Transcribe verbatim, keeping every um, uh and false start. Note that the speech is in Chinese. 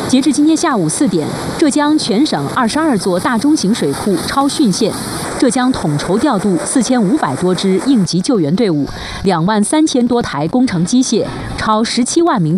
截至今天下午四点，浙江全省二十二座大中型水库超汛线，浙江统筹调度四千五百多支应急救援队伍，两万三千多台工程机械，超十七万名。